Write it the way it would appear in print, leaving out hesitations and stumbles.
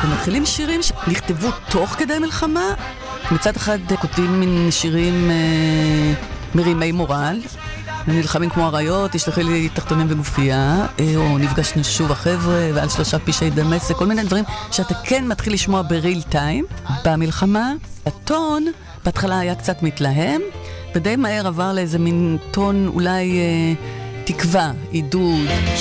ומתחילים שירים שנכתבו תוך כדי מלחמה. מצד אחד כותבים מין שירים מרימי מורל, נלחמים כמו אריות, תשלחי לי תחתונים וגופייה, או נפגשנו שוב החבר'ה, ועל 3 פשעי דמשק, כל מיני דברים שאתה כן מתחיל לשמוע בריל טיים. במלחמה, הטון בהתחלה היה קצת מתלהם, ודי מהר עבר לאיזה מין טון אולי תקווה, עידוד.